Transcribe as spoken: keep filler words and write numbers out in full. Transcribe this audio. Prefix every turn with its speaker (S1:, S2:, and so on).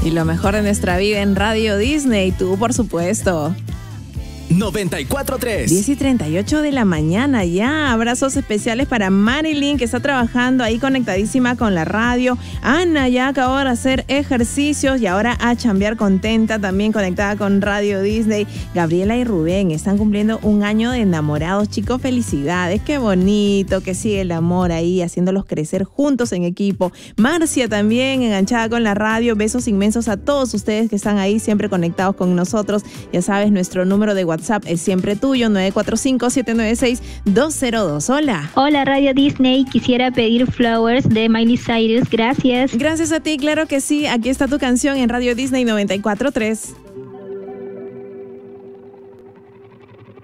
S1: Y lo mejor de nuestra vida en Radio Disney, tú por supuesto.
S2: noventa y cuatro tres.
S1: diez y treinta y ocho de la mañana ya. Abrazos especiales para Marilyn, que está trabajando ahí conectadísima con la radio. Ana ya acabó de hacer ejercicios y ahora a chambear contenta, también conectada con Radio Disney. Gabriela y Rubén están cumpliendo un año de enamorados. Chicos, felicidades. Qué bonito que sigue el amor ahí, haciéndolos crecer juntos en equipo. Marcia también enganchada con la radio. Besos inmensos a todos ustedes que están ahí siempre conectados con nosotros. Ya sabes, nuestro número de WhatsApp WhatsApp es siempre tuyo, nueve cuatro cinco, siete nueve seis, dos cero dos. Hola.
S3: Hola Radio Disney, quisiera pedir Flowers de Miley Cyrus, gracias.
S1: Gracias a ti, claro que sí, aquí está tu canción en Radio Disney noventa y cuatro tres.